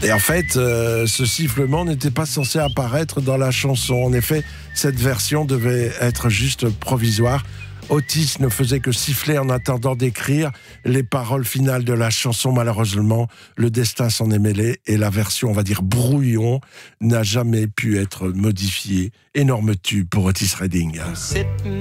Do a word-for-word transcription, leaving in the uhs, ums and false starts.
Et en fait, euh, ce sifflement n'était pas censé apparaître dans la chanson. En effet, cette version devait être juste provisoire. Otis ne faisait que siffler en attendant d'écrire les paroles finales de la chanson. Malheureusement, le destin s'en est mêlé et la version, on va dire, brouillon, n'a jamais pu être modifiée. Énorme tube pour Otis Redding.